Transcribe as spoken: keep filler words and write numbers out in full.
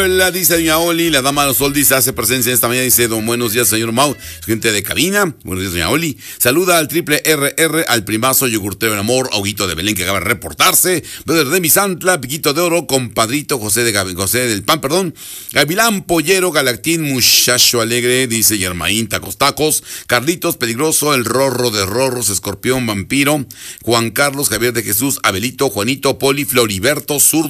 Hola, dice doña Oli, la dama de los oldies hace presencia esta mañana, dice, don buenos días, señor Mau, gente de cabina, buenos días, doña Oli, saluda al triple R R, al primazo, yogurtero en amor, Auguito de Belén, que acaba de reportarse, brother de Misantla, Piquito de Oro, compadrito José de Gav- José del Pan, perdón, Gavilán, Pollero, Galactín, muchacho alegre, dice Yermaín, tacos, tacos, Carlitos, peligroso, el Rorro de Rorros, Escorpión, vampiro, Juan Carlos, Javier de Jesús, Abelito, Juanito, Poli, Floriberto, Zurdo,